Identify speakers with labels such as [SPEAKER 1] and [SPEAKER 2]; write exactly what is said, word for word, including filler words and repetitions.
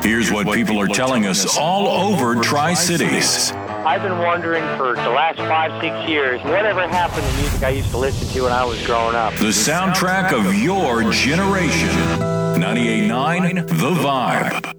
[SPEAKER 1] Here's what people are telling us all over Tri-Cities.
[SPEAKER 2] I've been wondering for the last five, six years, whatever happened to music I used to listen to when I was growing up.
[SPEAKER 1] The soundtrack of your generation. ninety-eight point nine The Vibe.